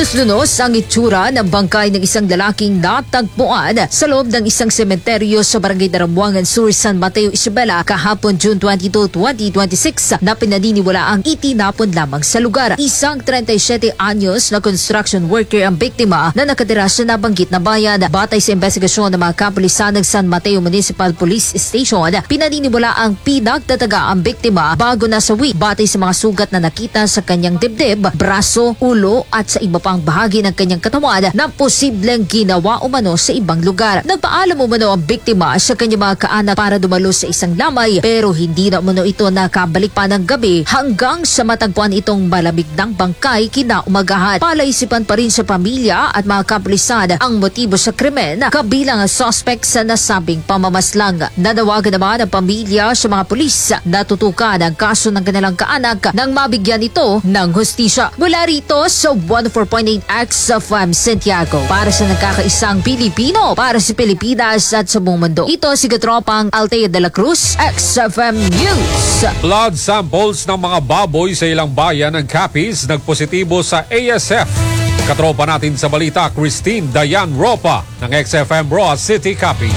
Lunos-lunos ang itsura ng bangkay ng isang lalaking natagpuan sa loob ng isang sementeryo sa Barangay Darambuangan Sur, San Mateo, Isabela kahapon June 22, 2026 na pinaniniwala ang itinapon lamang sa lugar. Isang 37 anyos na construction worker ang biktima na nakatira sa nabanggit na bayan. Batay sa investigasyon ng mga kapulisan ng San Mateo Municipal Police Station, pinaniniwala ang pinagtataga ang biktima bago nasawi batay sa mga sugat na nakita sa kanyang dibdib, braso, ulo at sa iba pang bahagi ng kanyang katawan na posibleng ginawa umano sa ibang lugar. Nagpaalam umano ang biktima sa kanyang mga kaanak para dumalo sa isang lamay pero hindi na umano ito nakabalik pa ng gabi hanggang sa matagpuan itong malamig ng bangkay kinaumagahan. Palaisipan pa rin sa pamilya at mga kapulisan ang motibo sa krimen kabilang ang suspect sa nasabing pamamaslang. Nanawagan naman ang pamilya sa mga pulis na tutukan ang kaso ng kanilang kaanak nang mabigyan ito ng hustisya. Mula rito sa 104.8 XFM Santiago para sa nagkakaisang Pilipino, para sa Pilipinas at sa buong mundo. Ito si Katropang Altea de la Cruz, XFM News. Blood samples ng mga baboy sa ilang bayan ng Capiz nagpositibo sa ASF. Katropa natin sa balita, Christine Dayan Ropa ng XFM Roa City, Capiz.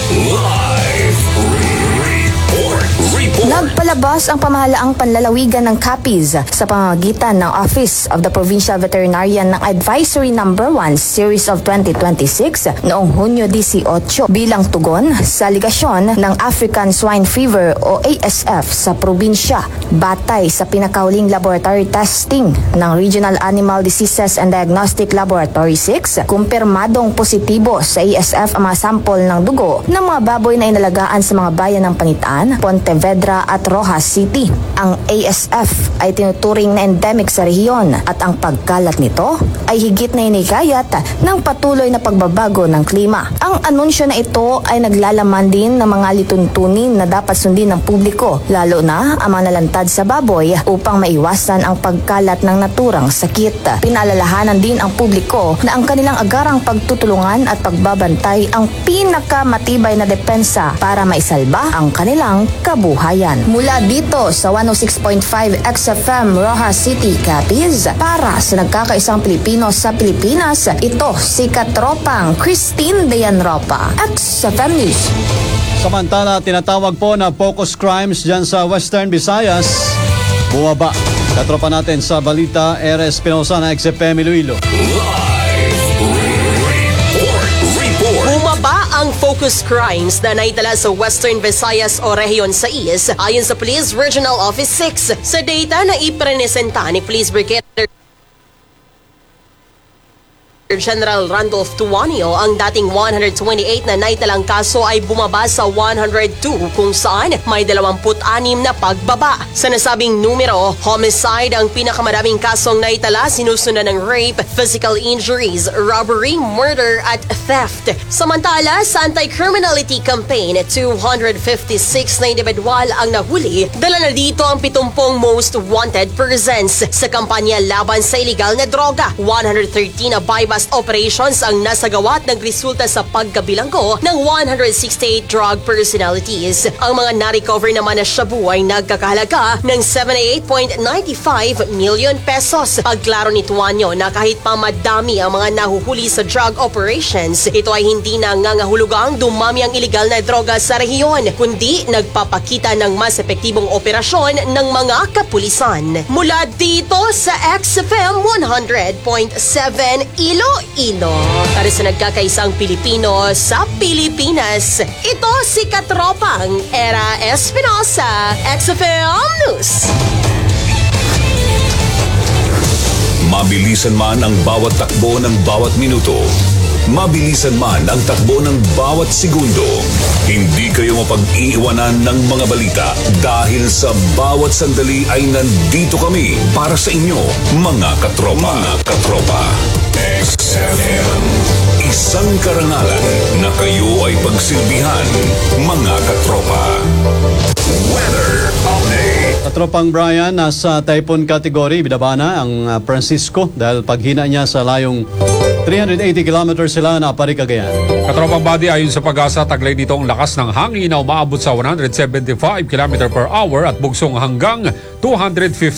Nagpalabas ang pamahalaang panlalawigan ng Capiz sa pamamagitan ng Office of the Provincial Veterinarian ng Advisory No. 1 Series of 2026 noong Hunyo 18 bilang tugon sa aligasyon ng African Swine Fever o ASF sa probinsya. Batay sa pinakahuling laboratory testing ng Regional Animal Diseases and Diagnostic Laboratory 6, kumpirmadong positibo sa ASF ang mga sample ng dugo ng mga baboy na inalagaan sa mga bayan ng Panitaan, Pontevedra at Rojas City. Ang ASF ay tinuturing na endemic sa rehiyon at ang pagkalat nito ay higit na hinikayat ng patuloy na pagbabago ng klima. Ang anunsyo na ito ay naglalaman din ng mga lituntunin na dapat sundin ng publiko, lalo na ang mga nalantad sa baboy upang maiwasan ang pagkalat ng naturang sakit. Pinalalahanan din ang publiko na ang kanilang agarang pagtutulungan at pagbabantay ang pinakamatibay na depensa para maisalba ang kanilang kabuhayan. Mula dito sa 106.5 XFM Rojas City, Capiz, para sa nagkakaisang Pilipino sa Pilipinas, ito si Katropang Christine Dayan Ropa, XFM News. Samantala, tinatawag po na focus crimes dyan sa Western Visayas bumaba. Katropa natin sa balita, R.S. Pinosa na XFM Iloilo. Bumaba ang focus crimes na naitala sa Western Visayas o Rehiyon 6 ayon sa Police Regional Office 6 sa data na iprenesenta ni Police Brigadier General Randolph Tuanio. Ang dating 128 na naitalang kaso ay bumaba sa 102 kung saan may 26 na pagbaba. Sa nasabing numero, homicide ang pinakamaraming kasong naitala, sinusundan ng rape, physical injuries, robbery, murder at theft. Samantala, sa anti-criminality campaign, 256 na individual ang nahuli. Dala na dito ang 70 most wanted persons. Sa kampanya laban sa illegal na droga, 113 na bypass operations ang nasagawa at nagresulta sa pagkabilanggo ng 168 drug personalities. Ang mga na-recover naman na shabu ay nagkakahalaga ng 78.95 million pesos. Pagklaro ni Tuanyo na kahit pa madami ang mga nahuhuli sa drug operations, ito ay hindi nangangahulugang dumami ang illegal na droga sa rehiyon, kundi nagpapakita ng mas epektibong operasyon ng mga kapulisan. Mula dito sa XFM 100.7 Iloilo, para sa nagkakaisang Pilipino sa Pilipinas, ito si Katropang Era Espinosa, XFM News. Mabilisan man ang bawat takbo ng bawat minuto, mabilisan man ang takbo ng bawat segundo, hindi kayo mapag-iiwanan ng mga balita dahil sa bawat sandali ay nandito kami para sa inyo, mga katropa. Mga katropa. XFM. Isang karangalan na kayo ay pagsilbihan, mga katropa. Weather update. Katropang Brian, nasa typhoon category, binaba na ang Francisco dahil paghina niya sa layong 380 kilometers sila na Paricagayan. Katropang Body, ayon sa Pag-asa, taglay dito ang lakas ng hangin na umaabot sa 175 km per hour at bugsong hanggang 250